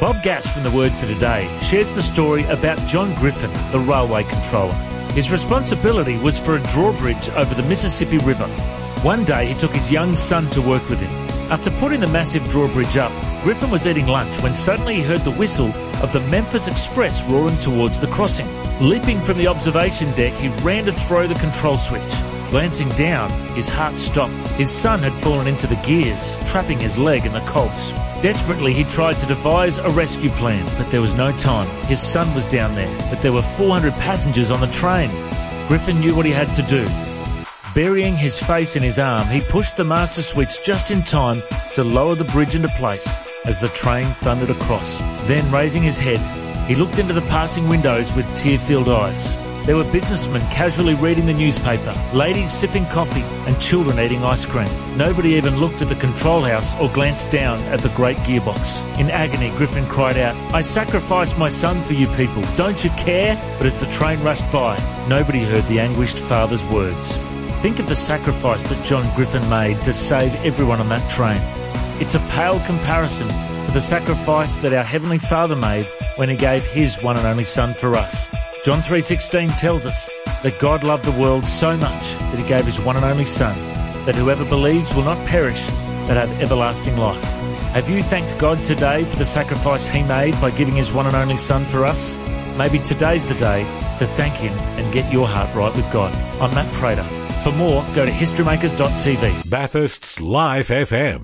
Bob Gass from The Word for Today shares the story about John Griffin, the railway controller. His responsibility was for a drawbridge over the Mississippi River. One day he took his young son to work with him. After putting the massive drawbridge up, Griffin was eating lunch when suddenly he heard the whistle of the Memphis Express roaring towards the crossing. Leaping from the observation deck, he ran to throw the control switch. Glancing down, his heart stopped. His son had fallen into the gears, trapping his leg in the cogs. Desperately, he tried to devise a rescue plan, but there was no time. His son was down there, but there were 400 passengers on the train. Griffin knew what he had to do. Burying his face in his arm, he pushed the master switch just in time to lower the bridge into place as the train thundered across. Then, raising his head, he looked into the passing windows with tear-filled eyes. There were businessmen casually reading the newspaper, ladies sipping coffee, and children eating ice cream. Nobody even looked at the control house or glanced down at the great gearbox. In agony, Griffin cried out, "I sacrificed my son for you people. Don't you care?" But as the train rushed by, nobody heard the anguished father's words. Think of the sacrifice that John Griffin made to save everyone on that train. It's a pale comparison to the sacrifice that our Heavenly Father made when He gave His one and only Son for us. John 3:16 tells us that God loved the world so much that He gave His one and only Son, that whoever believes will not perish but have everlasting life. Have you thanked God today for the sacrifice He made by giving His one and only Son for us? Maybe today's the day to thank Him and get your heart right with God. I'm Matt Prater. For more, go to historymakers.tv. Bathurst's Live FM.